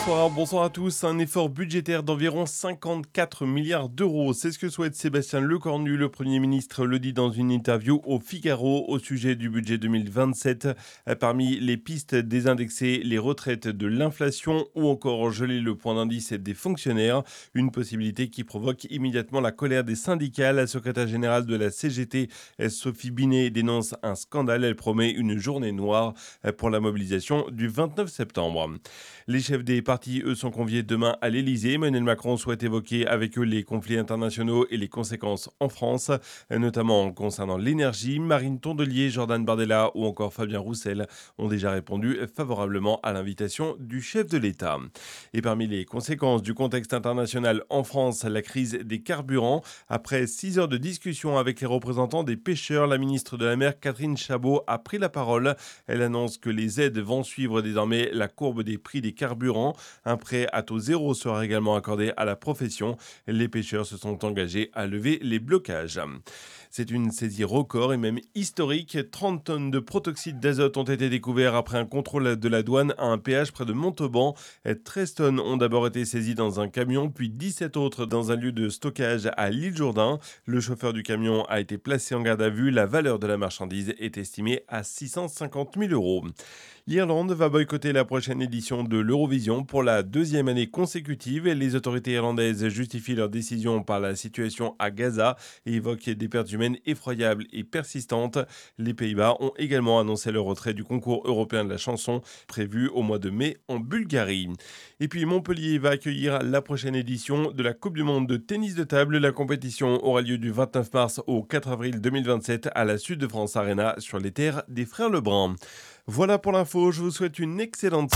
bonsoir à tous. Un effort budgétaire d'environ 54 milliards d'euros. C'est ce que souhaite Sébastien Lecornu. Le Premier ministre le dit dans une interview au Figaro au sujet du budget 2027. Parmi les pistes, désindexer les retraites de l'inflation ou encore geler le point d'indice des fonctionnaires. Une possibilité qui provoque immédiatement la colère des syndicats. La secrétaire générale de la CGT, Sophie Binet, dénonce un scandale. Elle promet une journée noire pour la mobilisation du 29 septembre. Les chefs des partis, eux, sont conviés demain à l'Elysée. Emmanuel Macron souhaite évoquer avec eux les conflits internationaux et les conséquences en France, notamment concernant l'énergie. Marine Tondelier, Jordan Bardella ou encore Fabien Roussel ont déjà répondu favorablement à l'invitation du chef de l'État. Et parmi les conséquences du contexte international en France, la crise des carburants. Après 6 heures de discussion avec les représentants des pêcheurs, la ministre de la Mer, Catherine Chabot, a pris la parole. Elle annonce que les aides vont suivre désormais la courbe des prix des carburants. Un prêt à taux zéro sera également accordé à la profession. Les pêcheurs se sont engagés à lever les blocages. C'est une saisie record et même historique. 30 tonnes de protoxyde d'azote ont été découvertes après un contrôle de la douane à un péage près de Montauban. 13 tonnes ont d'abord été saisies dans un camion, puis 17 autres dans un lieu de stockage à l'île Jourdain. Le chauffeur du camion a été placé en garde à vue. La valeur de la marchandise est estimée à 650 000 euros. L'Irlande va boycotter la prochaine édition de l'Eurovision pour la deuxième année consécutive. Les autorités irlandaises justifient leur décision par la situation à Gaza et évoquent des pertes humaines effroyables et persistantes. Les Pays-Bas ont également annoncé le retrait du concours européen de la chanson prévu au mois de mai en Bulgarie. Et puis Montpellier va accueillir la prochaine édition de la Coupe du monde de tennis de table. La compétition aura lieu du 29 mars au 4 avril 2027 à la Sud de France Arena sur les terres des frères Lebrun. Voilà pour l'info, je vous souhaite une excellente